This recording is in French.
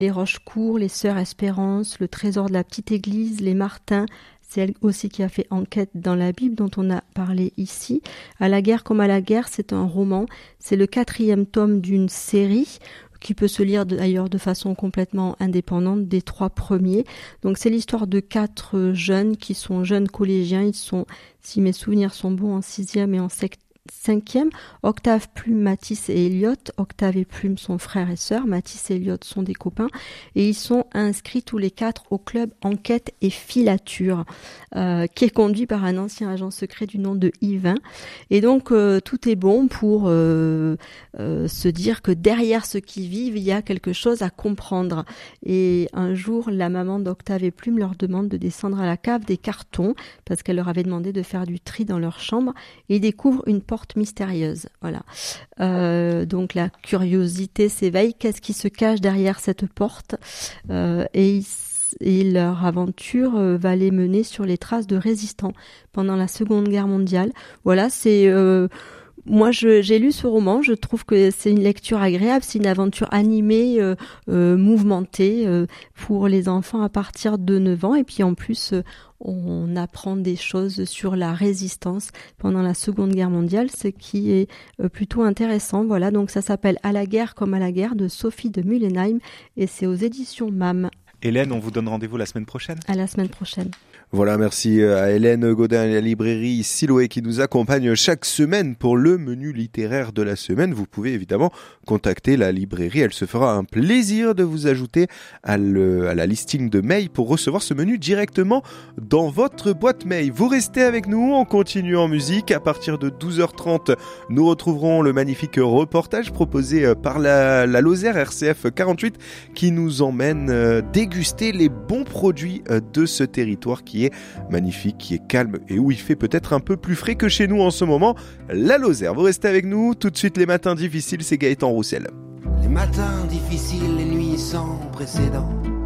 les Rochecourt, les Sœurs Espérance, le Trésor de la Petite Église, les Martins. C'est elle aussi qui a fait Enquête dans la Bible, dont on a parlé ici. À la guerre comme à la guerre, c'est un roman. C'est le 4e tome d'une série qui peut se lire d'ailleurs de façon complètement indépendante des 3 premiers. Donc c'est l'histoire de 4 jeunes qui sont jeunes collégiens. Ils sont, si mes souvenirs sont bons, en 6e et en 5e. Octave, Plume, Mathis et Elliot. Octave et Plume sont frères et sœurs. Mathis et Elliot sont des copains. Et ils sont inscrits tous les 4 au club Enquête et Filature, qui est conduit par un ancien agent secret du nom de Yvain. Et donc, tout est bon pour se dire que derrière ceux qui vivent, il y a quelque chose à comprendre. Et un jour, la maman d'Octave et Plume leur demande de descendre à la cave des cartons, parce qu'elle leur avait demandé de faire du tri dans leur chambre, et ils découvrent une porte mystérieuse. Voilà. Donc la curiosité s'éveille. Qu'est-ce qui se cache derrière cette porte ? Et leur aventure va les mener sur les traces de résistants pendant la Seconde Guerre mondiale. Voilà, c'est... Moi, j'ai lu ce roman, je trouve que c'est une lecture agréable, c'est une aventure animée, mouvementée pour les enfants à partir de 9 ans. Et puis en plus, on apprend des choses sur la résistance pendant la Seconde Guerre mondiale, ce qui est plutôt intéressant. Voilà, donc ça s'appelle À la guerre comme à la guerre de Sophie de Mullenheim et c'est aux éditions MAM. Hélène, on vous donne rendez-vous la semaine prochaine. À la semaine prochaine. Voilà, merci à Hélène Godin et à la librairie Siloé qui nous accompagne chaque semaine pour le menu littéraire de la semaine. Vous pouvez évidemment contacter la librairie. Elle se fera un plaisir de vous ajouter à la listing de mail pour recevoir ce menu directement dans votre boîte mail. Vous restez avec nous, on continue en musique. À partir de 12h30, nous retrouverons le magnifique reportage proposé par la Lozère RCF 48 qui nous emmène déguster les bons produits de ce territoire qui est magnifique, qui est calme et où il fait peut-être un peu plus frais que chez nous en ce moment, la Lozère. Vous restez avec nous, tout de suite les matins difficiles, c'est Gaëtan Roussel. Les matins difficiles, les nuits sans précédent,